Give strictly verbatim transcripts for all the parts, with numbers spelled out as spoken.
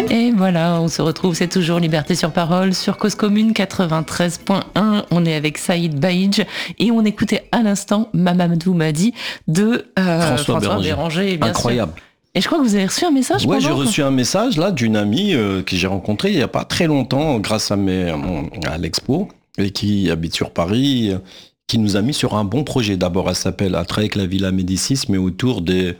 Et voilà, on se retrouve, c'est toujours Liberté sur Parole sur Cause Commune quatre-vingt-treize point un. On est avec Saïd Baïdj et on écoutait à l'instant Mamadou Madi de euh, François, François Béranger. Béranger bien Incroyable. Sûr. Et je crois que vous avez reçu un message. Ouais, pendant j'ai reçu un message là d'une amie euh, que j'ai rencontrée il y a pas très longtemps grâce à mes à l'expo et qui habite sur Paris, qui nous a mis sur un bon projet. D'abord, elle s'appelle à travailler avec la Villa Médicis, mais autour des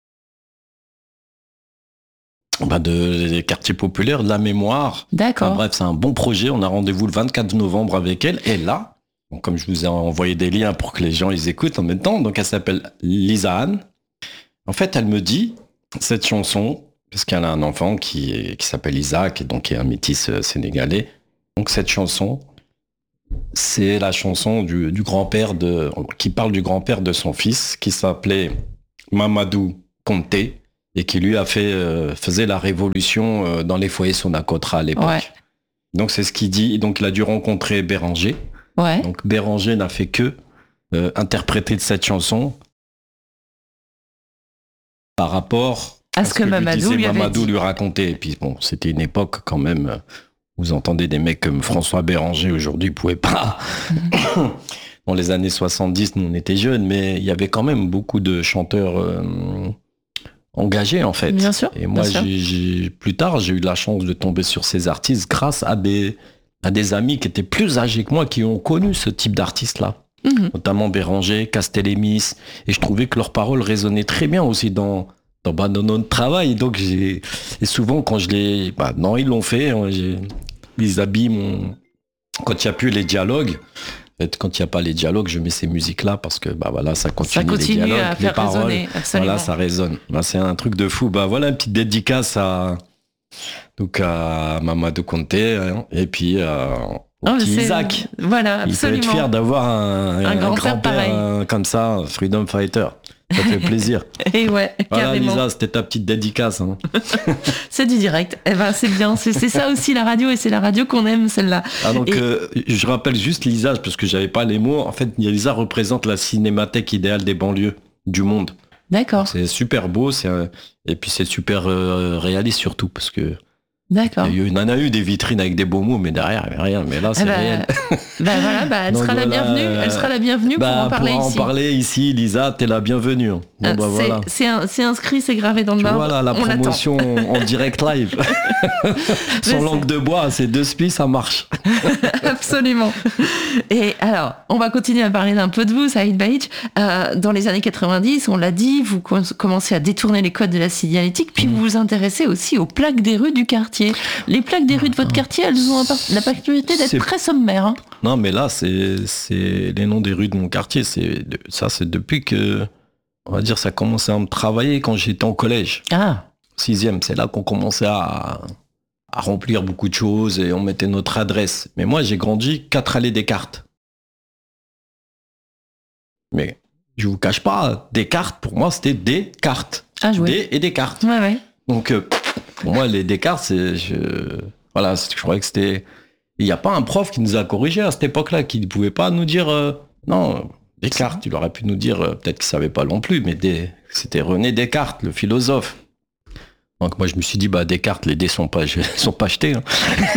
Bah de, des quartiers populaires, de la mémoire. D'accord. Enfin, bref, c'est un bon projet. On a rendez-vous le vingt-quatre novembre avec elle. Et là, bon, comme je vous ai envoyé des liens pour que les gens ils écoutent en même temps, donc elle s'appelle Lisa Anne. En fait, elle me dit cette chanson, parce qu'elle a un enfant qui, est, qui s'appelle Isaac, et donc qui est un métis sénégalais. Donc cette chanson, c'est la chanson du, du grand-père de, qui parle du grand-père de son fils, qui s'appelait Mamadou Konté. Et qui lui a fait euh, faisait la révolution euh, dans les foyers Sonacotra à l'époque. Ouais. Donc c'est ce qu'il dit. Donc il a dû rencontrer Béranger. Ouais. Donc Béranger n'a fait que euh, interpréter cette chanson par rapport à ce, à ce que, que Mamadou lui, lui, Mamadou dit. lui racontait. Et puis bon, c'était une époque quand même. Vous entendez des mecs comme François Béranger aujourd'hui, ils pouvaient pas. Dans les années soixante-dix, nous on était jeunes, mais il y avait quand même beaucoup de chanteurs. Euh, engagé en fait. Bien sûr. Et moi, bien j'ai, j'ai, plus tard, j'ai eu la chance de tomber sur ces artistes grâce à des, à des amis qui étaient plus âgés que moi, qui ont connu ce type d'artistes-là. Mmh. Notamment Béranger, Castellémis. Et je trouvais que leurs paroles résonnaient très bien aussi dans, dans, bah, dans notre travail. Donc, j'ai, et souvent, quand je les... Bah, non, ils l'ont fait. Hein, j'ai, ils habillent mon... Quand il n'y a plus les dialogues, quand il n'y a pas les dialogues, je mets ces musiques-là parce que bah voilà, ça continue, ça continue les dialogues, à faire les paroles. Résonner, absolument. Voilà, ça résonne. Bah, c'est un truc de fou. Bah voilà, une petite dédicace à donc à Mamadou Konté hein, et puis euh, au oh, petit Isaac. Voilà, il absolument. peut être fier d'avoir un, un, un grand-père, grand-père euh, comme ça, Freedom Fighter. Ça fait plaisir. Et ouais, voilà, carrément. Lisa, c'était ta petite dédicace. Hein. C'est du direct. Eh ben, c'est bien. C'est, c'est ça aussi la radio, et c'est la radio qu'on aime, celle-là. Ah, donc, et... euh, je rappelle juste Lisa, parce que j'avais pas les mots. En fait, Lisa représente la cinémathèque idéale des banlieues du monde. D'accord. C'est super beau, c'est un... et puis c'est super euh, réaliste surtout, parce que D'accord. Il y en a eu des vitrines avec des beaux mots, mais derrière, il n'y avait rien. Mais là, c'est ah bah, réel. Bah voilà, bah elle Donc sera voilà, la bienvenue. Elle sera la bienvenue bah, pour en parler pour ici. en parler ici, Lisa, t'es la bienvenue. Bon, ah, bah, c'est, voilà. c'est, un, c'est inscrit, c'est gravé dans le marbre. Voilà, la on promotion en direct live. Sans langue de bois, c'est deux spies, ça marche. Absolument. Et alors, on va continuer à parler d'un peu de vous, Saïd Baïdj. Euh, dans les années quatre-vingt-dix, on l'a dit, vous commencez à détourner les codes de la signalétique, puis mmh. vous vous intéressez aussi aux plaques des rues du quartier. Les plaques des rues de votre quartier, elles ont la particularité d'être c'est... très sommaires. Hein. Non, mais là, c'est, c'est les noms des rues de mon quartier. C'est ça, c'est depuis que, on va dire, ça a commencé à me travailler quand j'étais en collège. Ah. Sixième, c'est là qu'on commençait à, à remplir beaucoup de choses et on mettait notre adresse. Mais moi, j'ai grandi quatre allées Descartes. Mais je vous cache pas, Descartes, pour moi, c'était des cartes. Ah, joué. Des et des cartes. Ouais, ouais. Donc, euh, pour moi, les Descartes, c'est... Je... Voilà, je croyais que c'était... Il n'y a pas un prof qui nous a corrigé à cette époque-là, qui ne pouvait pas nous dire... Euh, non, Descartes, il aurait pu nous dire... Euh, peut-être qu'il ne savait pas non plus, mais des, c'était René Descartes, le philosophe. Donc moi, je me suis dit, bah Descartes, les dés ne sont pas, sont pas jetés. Hein.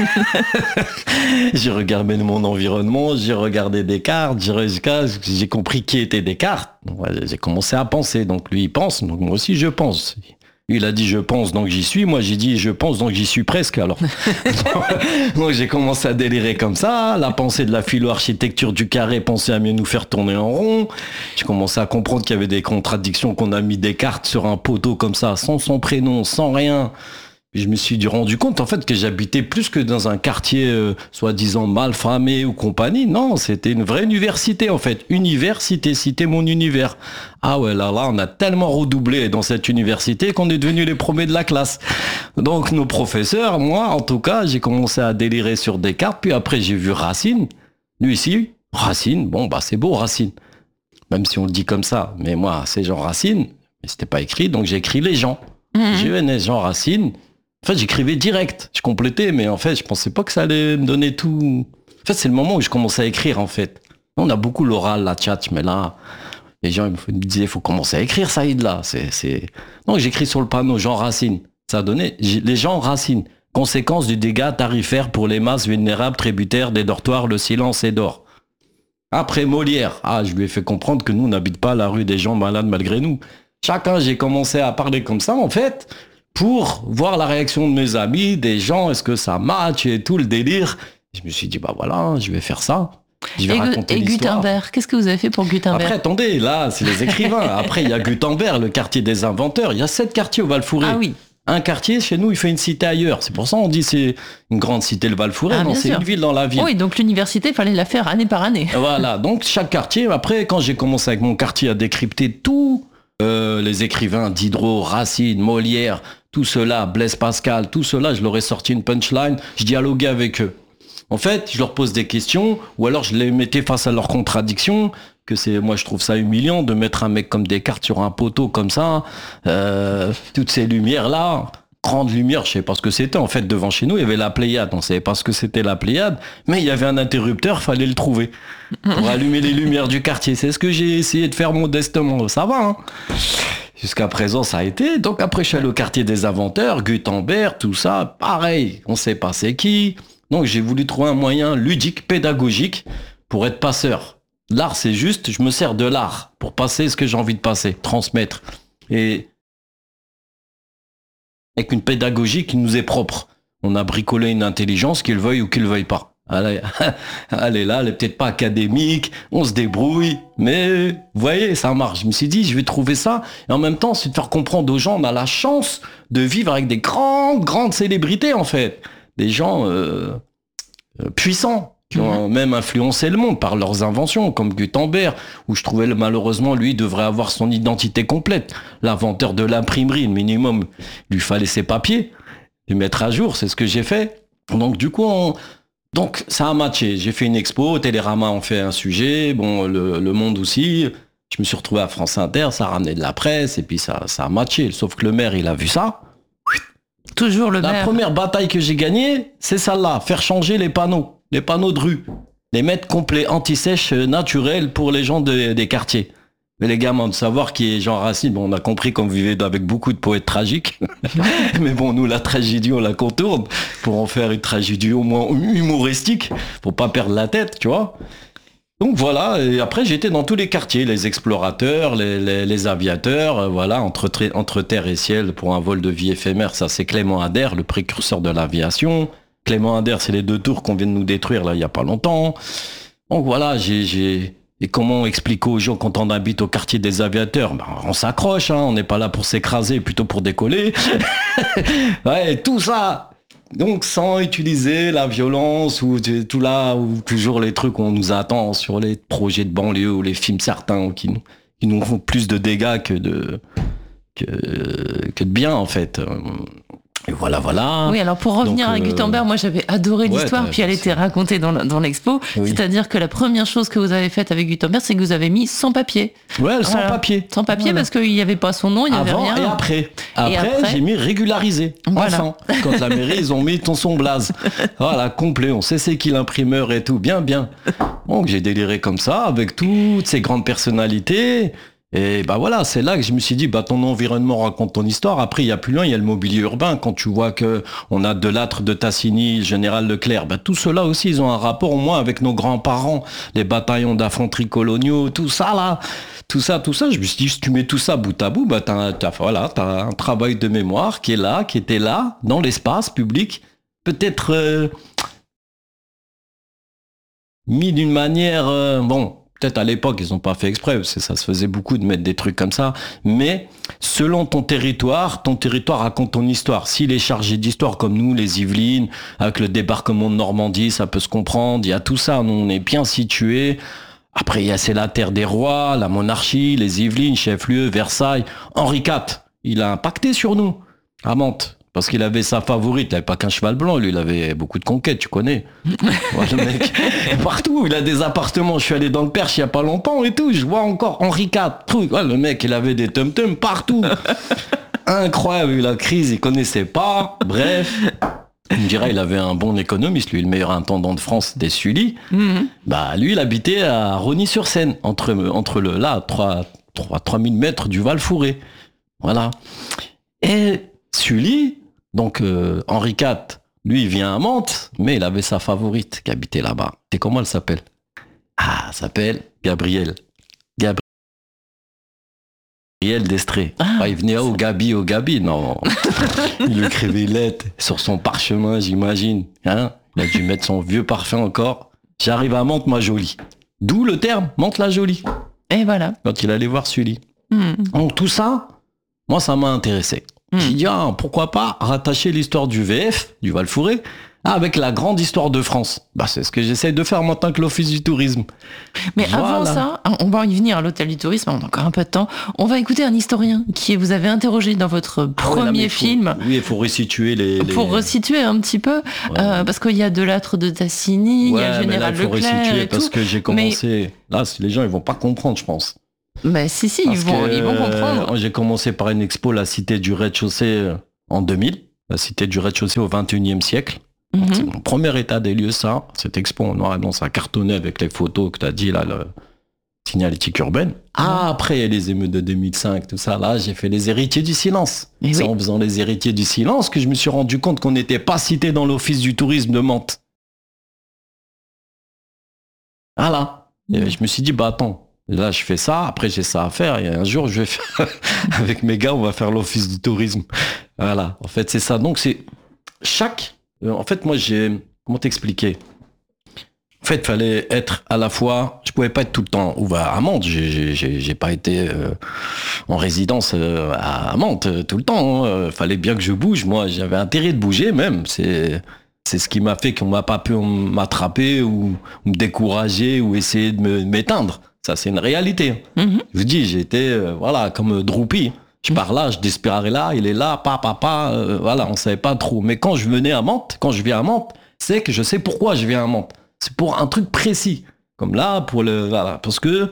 J'ai regardé mon environnement, j'ai regardé Descartes, j'ai, j'ai compris qui était Descartes. Donc, ouais, j'ai commencé à penser. Donc lui, il pense, donc moi aussi, je pense. Il a dit je pense donc j'y suis, moi j'ai dit je pense donc j'y suis presque alors. Donc j'ai commencé à délirer comme ça, la pensée de la philo-architecture du carré pensait à mieux nous faire tourner en rond. J'ai commencé à comprendre qu'il y avait des contradictions, qu'on a mis des cartes sur un poteau comme ça, sans son prénom, sans rien. Puis je me suis rendu compte en fait que j'habitais plus que dans un quartier euh, soi-disant mal famé ou compagnie. Non, c'était une vraie université en fait. Université, c'était mon univers. Ah ouais, là là, on a tellement redoublé dans cette université qu'on est devenus les premiers de la classe. Donc nos professeurs, moi en tout cas, j'ai commencé à délirer sur Descartes. Puis après j'ai vu Racine. Lui ici, Racine, bon bah c'est beau Racine. Même si on le dit comme ça. Mais moi, c'est Jean Racine. Mais c'était pas écrit, donc j'ai écrit les gens. Mmh. J'ai eu Jean Racine. En fait, j'écrivais direct, je complétais, mais en fait, je pensais pas que ça allait me donner tout. En fait, c'est le moment où je commençais à écrire, en fait. On a beaucoup l'oral, la tchatch, mais là, les gens ils me disaient, il faut commencer à écrire, Saïd, là. C'est, c'est... Donc, j'écris sur le panneau Jean Racine. Ça a donné les gens Racine. Conséquence du dégât tarifaire pour les masses vulnérables tributaires des dortoirs, le silence est d'or. Après Molière, ah, je lui ai fait comprendre que nous, on n'habite pas la rue des gens malades malgré nous. Chacun, j'ai commencé à parler comme ça, en fait, pour voir la réaction de mes amis, des gens, est-ce que ça match et tout le délire. Je me suis dit, bah voilà, je vais faire ça. Je vais et raconter et l'histoire. Gutenberg, qu'est-ce que vous avez fait pour Gutenberg? Après, attendez, là, c'est les écrivains. Après, il y a Gutenberg, le quartier des inventeurs. Il y a sept quartiers au Val-Fouré. Ah oui. Un quartier, chez nous, il fait une cité ailleurs. C'est pour ça qu'on dit c'est une grande cité, le Val-Fouré. Ah, non, bien c'est sûr. une ville dans la ville. Oui, donc l'université, il fallait la faire année par année. Voilà, donc chaque quartier. Après, quand j'ai commencé avec mon quartier à décrypter tous euh, les écrivains, Diderot, Racine, Molière, tout cela, Blaise Pascal, tout cela, je leur ai sorti une punchline. Je dialoguais avec eux. En fait, je leur pose des questions, ou alors je les mettais face à leurs contradictions, que c'est, moi je trouve ça humiliant de mettre un mec comme Descartes sur un poteau comme ça, euh, toutes ces lumières-là, grande lumière, je sais pas ce que c'était, en fait, devant chez nous, il y avait la Pléiade, on savait pas ce que c'était la Pléiade, mais il y avait un interrupteur, fallait le trouver, pour allumer les lumières du quartier, c'est ce que j'ai essayé de faire modestement, ça va, hein. Jusqu'à présent, ça a été. Donc après, je suis allé au quartier des inventeurs, Gutenberg, tout ça, pareil, on sait pas c'est qui. Donc j'ai voulu trouver un moyen ludique, pédagogique, pour être passeur. L'art, c'est juste, je me sers de l'art pour passer ce que j'ai envie de passer, transmettre. Et avec une pédagogie qui nous est propre. On a bricolé une intelligence, qu'il veuille ou qu'il veuille pas. Elle est, elle est là, elle est peut-être pas académique, on se débrouille, mais vous voyez, ça marche. Je me suis dit, je vais trouver ça, et en même temps, c'est de faire comprendre aux gens, on a la chance de vivre avec des grandes, grandes célébrités, en fait. Des gens euh, euh, puissants, qui ont même influencé le monde par leurs inventions, comme Gutenberg, où je trouvais malheureusement, lui, devrait avoir son identité complète. L'inventeur de l'imprimerie, le minimum, il lui fallait ses papiers, les mettre à jour, c'est ce que j'ai fait. Donc du coup, on... donc ça a matché. J'ai fait une expo, Télérama en fait un sujet, bon, le, le Monde aussi. Je me suis retrouvé à France Inter, ça a ramené de la presse, et puis ça, ça a matché. Sauf que le maire, il a vu ça. Toujours le La maire. première bataille que j'ai gagnée, c'est celle-là, faire changer les panneaux, les panneaux de rue, les mettre complets anti-sèche naturels pour les gens de- des quartiers. Mais les gamins, de savoir qui est Jean Racine, bon, on a compris qu'on vivait avec beaucoup de poètes tragiques. Mais bon, nous, la tragédie, on la contourne pour en faire une tragédie au moins humoristique, pour pas perdre la tête, tu vois. Donc voilà, et après j'étais dans tous les quartiers, les explorateurs, les, les, les aviateurs, euh, voilà, entre, tra- entre terre et ciel pour un vol de vie éphémère, ça c'est Clément Ader, le précurseur de l'aviation. Clément Ader, c'est les deux tours qu'on vient de nous détruire là il y a pas longtemps. Donc voilà, j'ai... j'ai... Et comment expliquer aux gens quand on habite au quartier des aviateurs, ben, on s'accroche, hein, on n'est pas là pour s'écraser, plutôt pour décoller. Ouais, tout ça. Donc sans utiliser la violence ou de- tout là, ou toujours les trucs qu'on nous attend sur les projets de banlieue ou les films certains qui nous, qui nous font plus de dégâts que de, que, que de bien en fait. Et voilà, voilà. Oui, alors pour revenir Donc, à euh, Gutenberg, moi j'avais adoré ouais, l'histoire, t'as- puis elle était racontée dans, le- dans l'expo. Oui. C'est-à-dire que la première chose que vous avez faite avec Gutenberg, c'est que vous avez mis sans papier. Ouais, sans Voilà. papier. Sans papier Voilà. parce qu'il n'y avait pas son nom, il n'y avait Avant rien. et après. Après, après j'ai mis régularisé. Voilà. Enfin, quand la mairie, ils ont mis ton son blaze. Voilà, complet. On sait c'est qui l'imprimeur et tout. Bien, bien. Donc, j'ai déliré comme ça, avec toutes ces grandes personnalités. Et bah voilà, c'est là que je me suis dit, bah ton environnement raconte ton histoire. Après, il y a plus loin, il y a le mobilier urbain. Quand tu vois que on a Delattre, de Tassigny, Général Leclerc, bah tout cela aussi, ils ont un rapport au moins avec nos grands-parents, les bataillons d'infanterie coloniaux, tout ça là. Tout ça, tout ça, je me suis dit, si tu mets tout ça bout à bout, bah t'as, t'as, voilà, t'as un travail de mémoire qui est là, qui était là, dans l'espace public, peut-être euh, mis d'une manière, euh, bon, peut-être à l'époque, ils n'ont pas fait exprès, parce que ça se faisait beaucoup de mettre des trucs comme ça, mais selon ton territoire, ton territoire raconte ton histoire. S'il est chargé d'histoire comme nous, les Yvelines, avec le débarquement de Normandie, ça peut se comprendre, il y a tout ça, nous on est bien situés. Après, il y a c'est la terre des rois, la monarchie, les Yvelines, chef-lieu, Versailles. Henri quatre, il a impacté sur nous, à Mantes. Parce qu'il avait sa favorite, il n'avait pas qu'un cheval blanc, lui, il avait beaucoup de conquêtes, tu connais. Ouais, le mec, partout, il a des appartements. Je suis allé dans le Perche il n'y a pas longtemps et tout, je vois encore Henri quatre, truc. Ouais, le mec, il avait des tum-tums partout. Incroyable, la crise, il connaissait pas. Bref, il me dirait, il avait un bon économiste, lui, le meilleur intendant de France des Sully. Mhm. Bah, lui, il habitait à Rosny-sur-Seine, entre, entre le, là, trois mille mètres du Val-Fouré. Voilà. Et Sully, Donc euh, Henri quatre, lui, il vient à Mantes, mais il avait sa favorite qui habitait là-bas. Et comment elle s'appelle? Ah, elle s'appelle Gabrielle. Gabrielle d'Estrée. Ah, Ah, il venait au Gabi, au Gabi, non. Il lui écrivait une lettre sur son parchemin, j'imagine. Hein, il a dû mettre son vieux parfum encore. J'arrive à Mantes, ma jolie. D'où le terme, Mantes-la-Jolie. et voilà. Quand il allait voir Sully. Hmm. Donc tout ça, moi, ça m'a intéressé. Mm. J'ai dit, ah, pourquoi pas rattacher l'histoire du V F, du Val-Fouré, avec la grande histoire de France. Bah, c'est ce que j'essaie de faire maintenant que l'Office du tourisme. Mais Voilà. avant ça, on va y venir à l'hôtel du tourisme, on a encore un peu de temps. On va écouter un historien qui vous avait interrogé dans votre Ah ouais, premier là, mais il faut- film. Oui, il faut resituer les... les- Pour resituer un petit peu, Ouais. euh, parce qu'il y a de l'âtre de Tassigny, il y a Ouais, le mais là, général il faut Leclerc resituer et parce tout. que j'ai commencé... Là, les gens, ils vont pas comprendre, je pense. Mais si, si, ils Parce vont, que, ils vont comprendre. euh, j'ai commencé par une expo, la cité du rez-de-chaussée, euh, en deux mille. La cité du rez-de-chaussée au vingt et unième siècle. Mhm. C'est mon premier état des lieux, ça. Cette expo en noir et blanc, ça a cartonné avec les photos que tu as dit, là, le signalétique urbaine. Ah, après, il y a les émeutes de deux mille cinq, tout ça. Là, j'ai fait les héritiers du silence. Mais C'est oui. en faisant les héritiers du silence que je me suis rendu compte qu'on n'était pas cité dans l'Office du tourisme de Mantes. Voilà. Et Mhm. je me suis dit, bah attends, là, je fais ça. Après, j'ai ça à faire. Et un jour, je vais faire, avec mes gars, on va faire l'Office du tourisme. Voilà. En fait, c'est ça. Donc, c'est chaque. euh, En fait, moi, j'ai. Comment t'expliquer? En fait, il fallait être à la fois. Je pouvais pas être tout le temps ouvert à Mantes. J'ai- J'ai j'ai- j'ai pas été euh, en résidence euh, à Mantes euh, tout le temps. Il fallait bien que je bouge. Moi, j'avais intérêt de bouger même. C'est c'est ce qui m'a fait qu'on m'a pas pu m'attraper ou me décourager ou essayer de me- m'éteindre. Ça, c'est une réalité. Mhm. Je vous dis, j'étais euh, voilà comme Droupi. Je pars là, je disparais là, il est là, pa, pa, pa, euh, voilà, on savait pas trop. Mais quand je venais à Mantes, quand je viens à Mantes, c'est que je sais pourquoi je viens à Mantes. C'est pour un truc précis. Comme là, pour le, voilà, parce que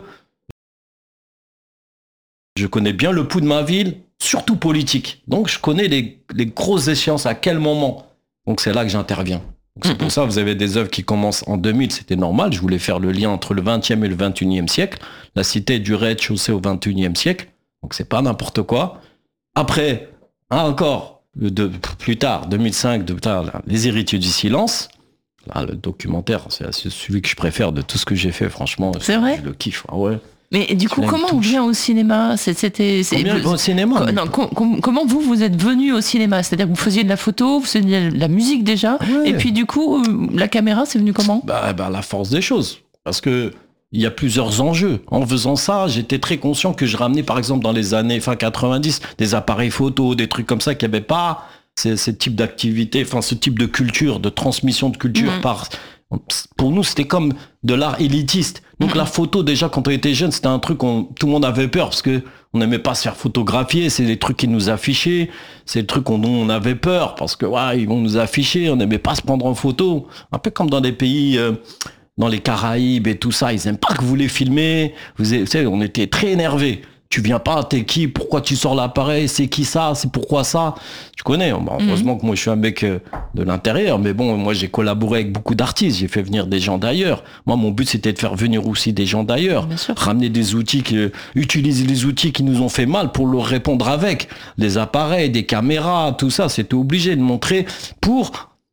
je connais bien le pouls de ma ville, surtout politique. Donc, je connais les, les grosses échéances, à quel moment. Donc, c'est là que j'interviens. Donc, c'est pour ça que vous avez des œuvres qui commencent en deux mille, c'était normal. Je voulais faire le lien entre le vingtième et le vingt et unième siècle. La cité du rez-de-chaussée au vingt et unième siècle. Donc, c'est pas n'importe quoi. Après, hein, encore, de, plus tard, deux mille cinq, de, là, Les héritiers du silence. Là, le documentaire, c'est c'est celui que je préfère de tout ce que j'ai fait, franchement. C'est vrai Je le kiffe. Ah ouais. Mais du coup, Celui-là, il comment me on touche. vient au cinéma? C'est- C'était. c'est- Combien vous- au cinéma? Co- mais- non, com- com- comment vous, vous êtes venu au cinéma? C'est-à-dire que vous faisiez de la photo, vous faisiez de la musique déjà, Ouais. et puis du coup, euh, la caméra, c'est venu comment? Bah, bah, la force des choses. Parce que il y a plusieurs enjeux. En faisant ça, j'étais très conscient que je ramenais, par exemple, dans les années fin quatre-vingt-dix, des appareils photo, des trucs comme ça qui n'avaient pas ces, ces types d'activités, enfin, ce type de culture, de transmission de culture Mhm. par. Pour nous, c'était comme de l'art élitiste. Donc, Mhm. la photo, déjà, quand on était jeune, c'était un truc qu'on tout le monde avait peur parce que on n'aimait pas se faire photographier. C'est des trucs qui nous affichaient. C'est le truc dont on avait peur parce que, ouais, ils vont nous afficher. On n'aimait pas se prendre en photo. Un peu comme dans des pays, euh, dans les Caraïbes et tout ça. Ils aiment pas que vous les filmez. Vous savez, on était très énervés. Tu viens pas, t'es qui? Pourquoi tu sors l'appareil? C'est qui ça? C'est pourquoi ça? Tu connais. Bon, heureusement que moi je suis un mec euh, de l'intérieur, mais bon, moi j'ai collaboré avec beaucoup d'artistes, j'ai fait venir des gens d'ailleurs. Moi, mon but c'était de faire venir aussi des gens d'ailleurs, Bien sûr. ramener des outils, que, utiliser les outils qui nous ont fait mal pour leur répondre avec, des appareils, des caméras, tout ça, c'était obligé de montrer pour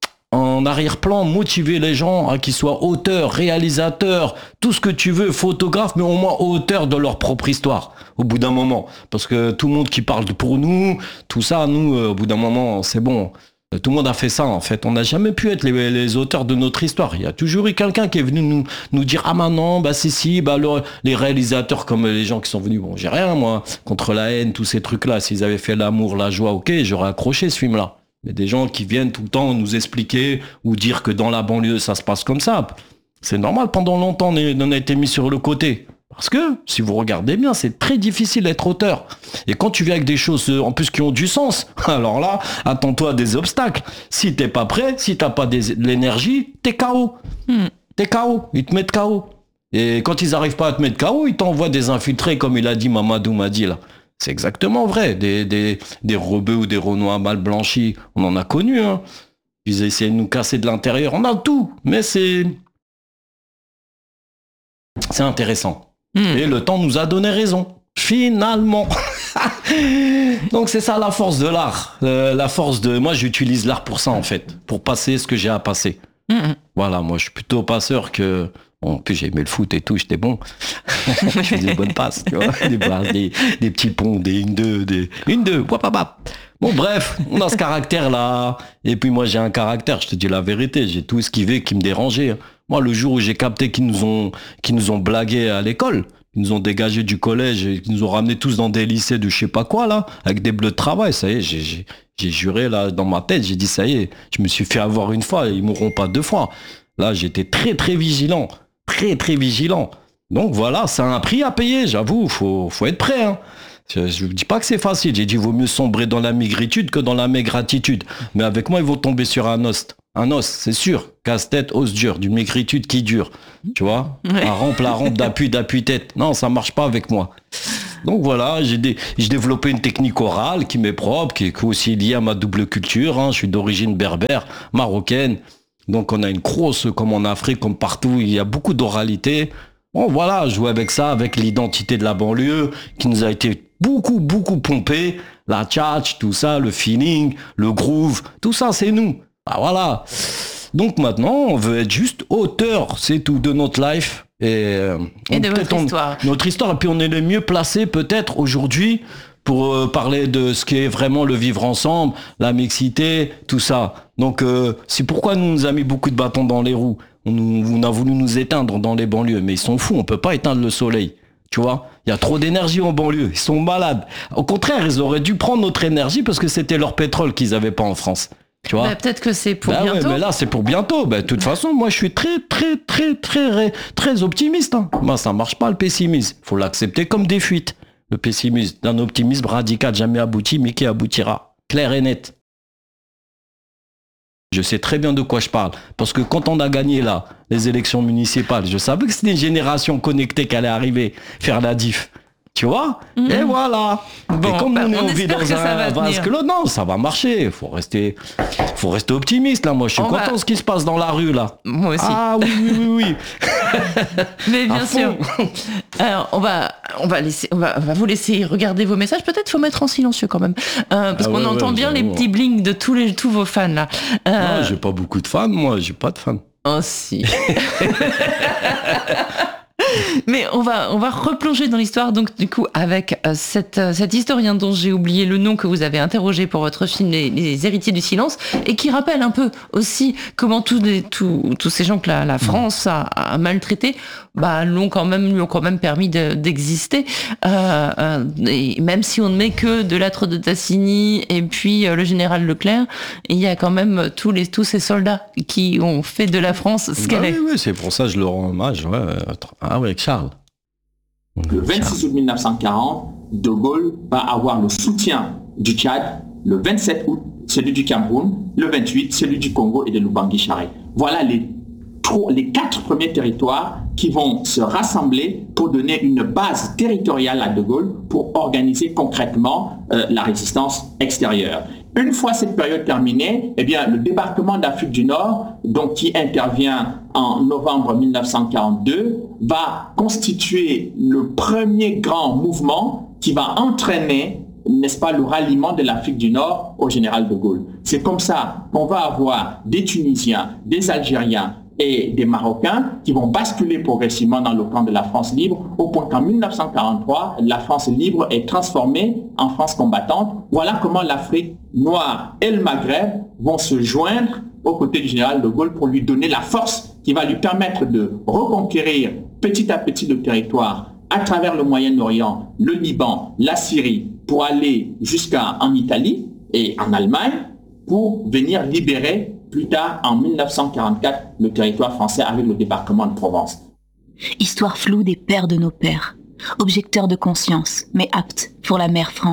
en arrière-plan, motiver les gens à qu'ils soient auteurs, réalisateurs, tout ce que tu veux, photographes, mais au moins auteurs de leur propre histoire, au bout d'un moment. Parce que tout le monde qui parle pour nous, tout ça, nous, euh, au bout d'un moment, c'est bon. Euh, Tout le monde a fait ça, en fait. On n'a jamais pu être les, les auteurs de notre histoire. Il y a toujours eu quelqu'un qui est venu nous, nous dire « Ah, maintenant, bah, si, si, bah, le- les réalisateurs, comme les gens qui sont venus, bon, j'ai rien, moi, contre la haine, tous ces trucs-là. S'ils avaient fait l'amour, la joie, ok, j'aurais accroché ce film-là. Mais des gens qui viennent tout le temps nous expliquer ou dire que dans la banlieue, ça se passe comme ça. C'est normal, pendant longtemps, on est- on a été mis sur le côté. Parce que, si vous regardez bien, c'est très difficile d'être auteur. Et quand tu viens avec des choses, euh, en plus, qui ont du sens, alors là, attends-toi à des obstacles. Si t'es pas prêt, si t'as pas des- de l'énergie, t'es K O. Hmm. T'es K O. Ils te mettent K O. Et quand ils arrivent pas à te mettre K O, ils t'envoient des infiltrés, comme il a dit Mamadou m'a dit là. C'est exactement vrai. Des, des, des rebeux ou des renois mal blanchis, on en a connu. Hein. Ils essaient de nous casser de l'intérieur. On a tout. Mais c'est... C'est intéressant. Hmm. Et le temps nous a donné raison. Finalement. Donc c'est ça la force de l'art. Euh, la force de... Moi, j'utilise l'art pour ça, en fait. Pour passer ce que j'ai à passer. Mm-hmm. Voilà, moi, je suis plutôt passeur que... Bon, en plus, j'ai aimé le foot et tout, j'étais bon. Je faisais des bonnes passes, tu vois. Des, passes, des, des petits ponts, des une deux, des une deux, wapapap. Bon, bref, on a ce caractère-là. Et puis moi, j'ai un caractère, je te dis la vérité. J'ai tout esquivé qui me dérangeait. Moi, le jour où j'ai capté qu'ils nous ont, qu'ils nous ont blagué à l'école, ils nous ont dégagés du collège, et qu'ils nous ont ramenés tous dans des lycées de je sais pas quoi, là, avec des bleus de travail, ça y est, j'ai, j'ai, j'ai juré, là, dans ma tête, j'ai dit, ça y est, je me suis fait avoir une fois, ils mourront pas deux fois. Là, j'étais très, très vigilant. Très, très vigilant. Donc voilà, c'est un prix à payer, j'avoue, faut, faut être prêt, hein. Je ne dis pas que c'est facile, j'ai dit, vaut mieux sombrer dans la maigritude que dans la maigratitude. Mais avec moi, ils vont tomber sur un os. Un os, c'est sûr. Casse-tête, os dur, d'une maigritude qui dure. Tu vois, ouais. La rampe, la rampe d'appui, d'appui-tête. Non, ça marche pas avec moi. Donc voilà, j'ai, dé- j'ai développé une technique orale qui m'est propre, qui est aussi liée à ma double culture, hein. Je suis d'origine berbère, marocaine. Donc on a une grosse, comme en Afrique, comme partout, il y a beaucoup d'oralité. Bon voilà, jouer avec ça, avec l'identité de la banlieue, qui nous a été beaucoup, beaucoup pompée. La tchatch, tout ça, le feeling, le groove, tout ça, c'est nous. Bah voilà. Donc maintenant, on veut être juste auteur, c'est tout, de notre life. Et, et de votre on, histoire. Notre histoire, et puis on est le mieux placé peut-être aujourd'hui pour euh, parler de ce qu'est vraiment le vivre ensemble, la mixité, tout ça. Donc euh, c'est pourquoi nous nous a mis beaucoup de bâtons dans les roues. On, nous, on a voulu nous éteindre dans les banlieues, mais ils sont fous, on peut pas éteindre le soleil. Tu vois, il y a trop d'énergie en banlieue, ils sont malades. Au contraire, ils auraient dû prendre notre énergie parce que c'était leur pétrole qu'ils avaient pas en France. Tu vois, bah, peut-être que c'est pour bah bientôt. Ouais, mais là, c'est pour bientôt. Bah, de toute façon, moi, je suis très, très, très, très, très optimiste. Hein. Moi, ça marche pas, le pessimisme. Faut l'accepter comme des fuites. Le pessimisme, d'un optimisme radical jamais abouti, mais qui aboutira. Clair et net. Je sais très bien de quoi je parle. Parce que quand on a gagné, là, les élections municipales, je savais que c'était une génération connectée qui allait arriver faire la diff. Tu vois, mmh. Et voilà. Bon, et comme bah, on est on vit dans un vase clos, non, ça va marcher. Faut rester, faut rester optimiste là. Moi, je suis on content va... de ce qui se passe dans la rue là. Moi aussi. Ah oui, oui, oui, oui. Mais bien sûr. Alors, on va, on va laisser, on va, on va vous laisser regarder vos messages. Peut-être faut mettre en silencieux quand même, euh, parce ah qu'on ouais, entend ouais, bien les petits blinks de tous les, tous vos fans là. Euh... Non, j'ai pas beaucoup de fans, moi. J'ai pas de fans. Oh si. Mais on va, on va replonger dans l'histoire, donc du coup avec euh, cette, euh, cet historien dont j'ai oublié le nom que vous avez interrogé pour votre film Les, les Héritiers du Silence, et qui rappelle un peu aussi comment tous, les, tous, tous ces gens que la, la France a, a maltraités, bah, l'ont quand même, lui ont quand même permis de, d'exister. Euh, euh, et même si on ne met que de Lattre de Tassigny et puis euh, le général Leclerc, il y a quand même tous, les, tous ces soldats qui ont fait de la France ce qu'elle bah est. Oui, oui, c'est pour ça que je leur rends hommage. Ouais. Ah oui, avec Charles. Le vingt-six août mille neuf cent quarante, De Gaulle va avoir le soutien du Tchad. Le vingt-sept août, celui du Cameroun. Le vingt-huit, celui du Congo et de Lubangui-Charé. Voilà les, les quatre premiers territoires qui vont se rassembler pour donner une base territoriale à De Gaulle pour organiser concrètement euh, la résistance extérieure. Une fois cette période terminée, eh bien, le débarquement d'Afrique du Nord, donc qui intervient en novembre mille neuf cent quarante-deux, va constituer le premier grand mouvement qui va entraîner, n'est-ce pas, le ralliement de l'Afrique du Nord au général de Gaulle. C'est comme ça qu'on va avoir des Tunisiens, des Algériens et des Marocains qui vont basculer progressivement dans le camp de la France libre, au point qu'en mille neuf cent quarante-trois, la France libre est transformée en France combattante. Voilà comment l'Afrique noire et le Maghreb vont se joindre aux côtés du général de Gaulle pour lui donner la force qui va lui permettre de reconquérir petit à petit le territoire à travers le Moyen-Orient, le Liban, la Syrie, pour aller jusqu'en Italie et en Allemagne, pour venir libérer plus tard, en mille neuf cent quarante-quatre, le territoire français avec le débarquement de Provence. Histoire floue des pères de nos pères, objecteurs de conscience, mais aptes pour la mère France.